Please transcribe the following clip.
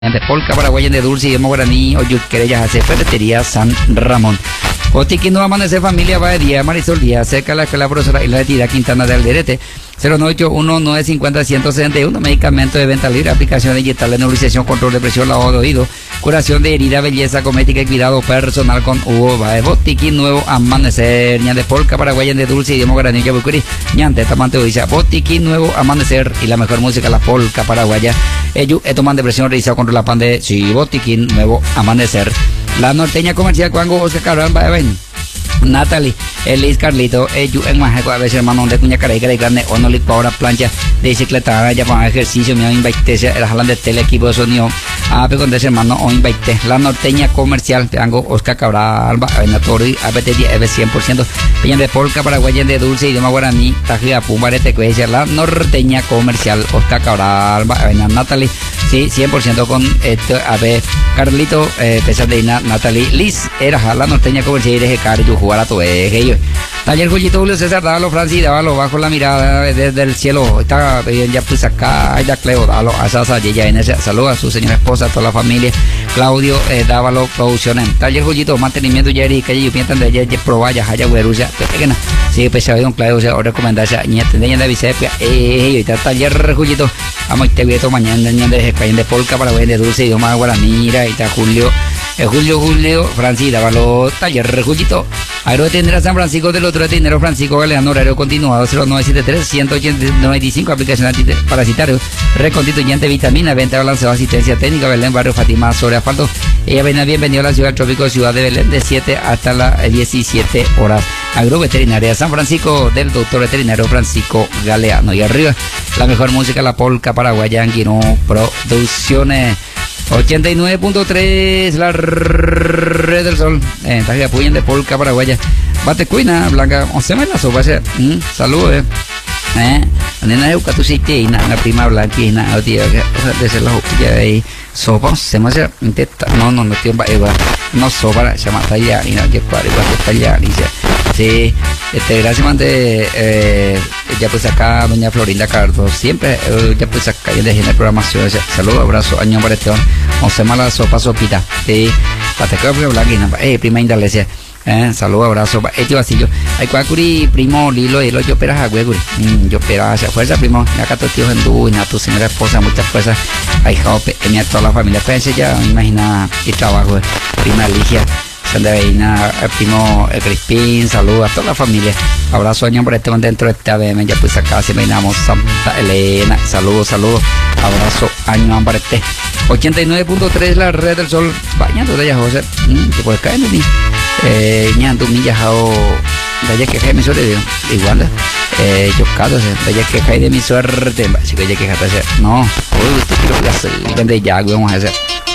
de polka paraguaya de dulce idioma guaraní o querellas hace ferretería San Ramón. Otiquín no amanecer familia va de día Marisol Díaz cerca de la escuela profesora Isla de Tira Quintana del Alderete 0981950-171 medicamento de venta libre, aplicación digital de nebulización, control de presión, lavado de oído, curación de herida, belleza, cosmética y cuidado personal con Hugo Baez. Botiquín nuevo amanecer, ñan de polka paraguaya de dulce idioma guaraní que bucuri, ñan de tamante dice botiquín nuevo amanecer y la mejor música la polka paraguaya. Ellos toman de presión realizado contra la pandemia, sí, botiquín nuevo amanecer. La norteña comercial cuando Oscar Cabral va a venir. Natalie, Elis Carlito, ellos en Majeco a veces hermano de cuña cara y grande o no le para plancha de bicicleta ya para ejercicio me invité el jalan de tele equipo de sonido a con ese hermano o invité la norteña comercial tengo Oscar Cabral en la torre APT 100% peña de polka paraguaya de dulce idioma guaraní tajía pumbarete que es la norteña comercial Oscar Cabral en Natalie sí 100% con esto a ver Carlito pesadina Natalie Liz era la norteña comercial de Cari tu jugar a tu ellos. Taller Jullito Julio César, dalo Francis, dalo bajo la mirada desde el cielo. Está ya pues acá, ya Cleo, dalo a Sasa, ya en ese saludo a su señora esposa, a toda la familia. Claudio, dávalo producciones. Taller Jullito, mantenimiento Jerry, que yo pienso de ayer, probaya, haya güeruya, pequeña. Sí, pues se ha oído un Claudio, o recomendarse a nieta de Vicepia, y taller Jullito, vamos te vieto mañana, de polka para de dulce idioma guaraní, y está Julio. Julio, Francis, dávalo taller Jullito. Aero de Tendera San Francisco del otro de Dinero Francisco Galeano, horario continuado 0973-195, aplicación antiparasitario, reconstituyente, vitamina, venta, balanceado, asistencia técnica, Belén, barrio Fátima, sobre asfalto. Ella viene bienvenido a la ciudad trópico de Ciudad de Belén de 7 hasta las 17 horas. Agroveterinaria San Francisco del doctor veterinario Francisco Galeano. Y arriba, la mejor música, la polka paraguaya, Anguino Producciones. 89.3 la red del sol Tajía Puyen de polka paraguaya bate cuina blanca once me la sopa saludos nena de Eucatu City la prima blanca y nada tío de ser la ya ahí sopa se me hace no tiempo no sopa se llama talla y no que cuál talla y sí gracias mante ya pues acá doña Florinda Cardo siempre ya pues acá ya dejé en la programación saludos abrazo año para este once mala sopita sí pateca blanquina prima Indalesia saludos abrazo este vasillo hay cuacuri primo Lilo y lo yo peras a hueguri yo peras hacia fuerza primo ya acá tu tío Gendú y tu señora esposa muchas fuerzas hay jope en toda la familia pensé ya imagina y trabajo prima Ligia Sandra Veina, el primo Crispín, saludos a toda la familia. Abrazo año por este dentro de este ABM, ya pues acá se veinamos Santa Elena, saludos, abrazo año para este 89.3 la red del sol, bañando de allá José, que puedes caer en mí, ñando millas de allá que cae mi suerte, igual, yo caso, de allá que cae de mi suerte, así que ya que no, uy, tú quiero que hacer, de ya, vamos a hacer.